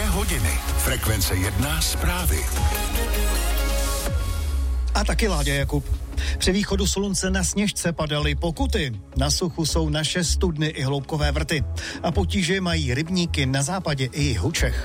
hodiny. Frekvence 1 zprávy. A taky Láďa Jakub. Při východu slunce na Sněžce padaly pokuty. Na suchu jsou naše studny i hloubkové vrty. A potíže mají rybníky na západě i jihu Čech.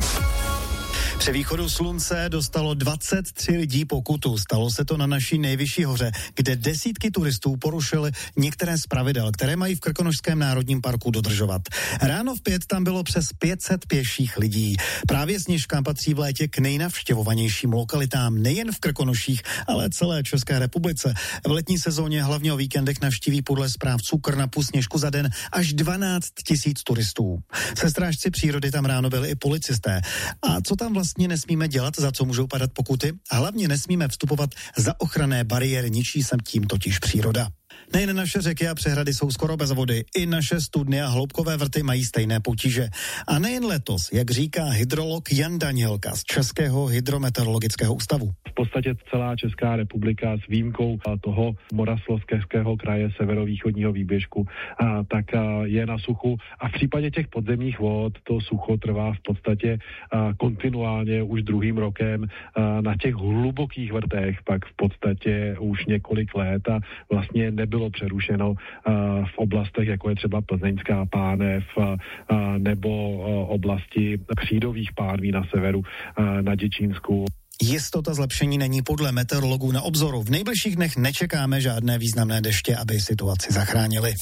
Při východu slunce dostalo 23 lidí pokutu. Stalo se to na naší nejvyšší hoře, kde desítky turistů porušili některé z pravidel, které mají v Krkonošském národním parku dodržovat. Ráno v 5 tam bylo přes 500 pěších lidí. Právě Sněžka patří v létě k nejnavštěvovanějším lokalitám nejen v Krkonoších, ale celé České republice. V letní sezóně, hlavně o víkendech, navštíví podle správců Krnapu Sněžku za den až 12 000 turistů. Se strážci přírody tam ráno byli i policisté. A co tam vlastně nesmíme dělat, za co můžou padat pokuty? A hlavně nesmíme vstupovat za ochranné bariéry, ničí se tím totiž příroda. Nejen naše řeky a přehrady jsou skoro bez vody, i naše studny a hloubkové vrty mají stejné potíže. A nejen letos, jak říká hydrolog Jan Danielka z Českého hydrometeorologického ústavu. V podstatě celá Česká republika s výjimkou toho Moravskoslezského kraje severovýchodního výběžku tak je na suchu a v případě těch podzemních vod to sucho trvá v podstatě kontinuálně už druhým rokem. Na těch hlubokých vrtech pak v podstatě už několik let a vlastně nebylo přerušeno v oblastech, jako je třeba Plzeňská pánev nebo oblasti křídových pánví na severu na Děčínsku. Jistota zlepšení není podle meteorologů na obzoru. V nejbližších dnech nečekáme žádné významné deště, aby situaci zachránili.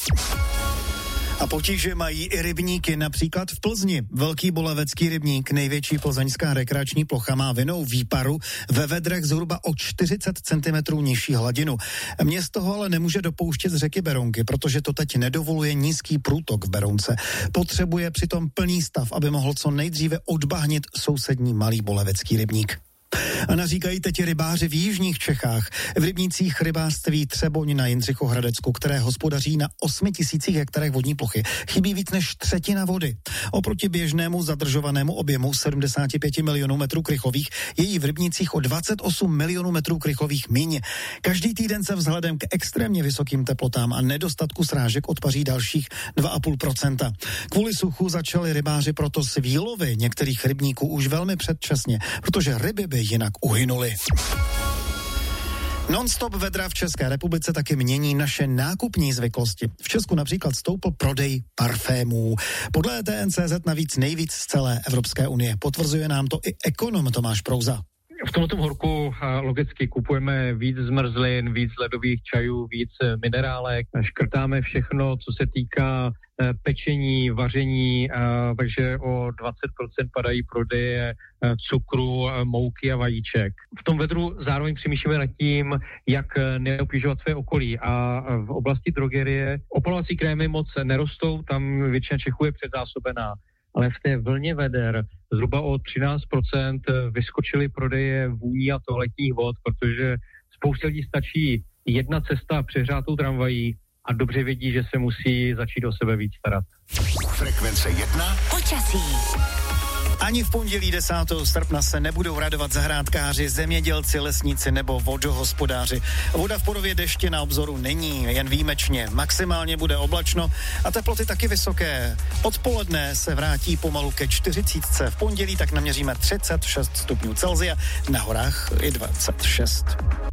A potíže mají i rybníky, například v Plzni. Velký Bolevecký rybník, největší plzeňská rekreační plocha, má vinou výparu ve vedrech zhruba o 40 cm nižší hladinu. Město ho ale nemůže dopouštět z řeky Berounky, protože to teď nedovoluje nízký průtok v Berounce. Potřebuje přitom plný stav, aby mohl co nejdříve odbahnit sousední Malý Bolevecký rybník. A naříkají teď rybáři v jižních Čechách. V rybnících rybářství Třeboň na Jindřichohradecku, které hospodaří na 8 000 hektarech vodní plochy, chybí víc než třetina vody. Oproti běžnému zadržovanému objemu 75 milionů metrů krychlových je jí v rybnících o 28 milionů metrů krychlových míň. Každý týden se vzhledem k extrémně vysokým teplotám a nedostatku srážek odpaří dalších 2,5%. Kvůli suchu začali rybáři proto s výlovy některých rybníků už velmi předčasně, protože ryby by jinak uhynuli. Non-stop vedra v České republice taky mění naše nákupní zvyklosti. V Česku například stoupl prodej parfémů. Podle TNCZ navíc nejvíc z celé Evropské unie. Potvrzuje nám to i ekonom Tomáš Prouza. V tomto horku logicky kupujeme víc zmrzlin, víc ledových čajů, víc minerálek, škrtáme všechno, co se týká pečení, vaření, takže o 20% padají prodeje cukru, mouky a vajíček. V tom vedru zároveň přemýšlíme nad tím, jak neobtěžovat své okolí a v oblasti drogerie opalovací krémy moc nerostou, tam většina Čechů je předzásobená. Ale v té vlně veder zhruba o 13% vyskočily prodeje vůní a toaletních vod, protože spoustě lidí stačí jedna cesta přehřátou tramvají a dobře vědí, že se musí začít o sebe víc starat. Frekvence 1. Počasí. Ani v pondělí 10. srpna se nebudou radovat zahrádkáři, zemědělci, lesníci nebo vodohospodáři. Voda v podobě deště na obzoru není, jen výjimečně. Maximálně bude oblačno a teploty taky vysoké. Odpoledne se vrátí pomalu ke 40. V pondělí tak naměříme 36 stupňů Celsia, na horách i 26.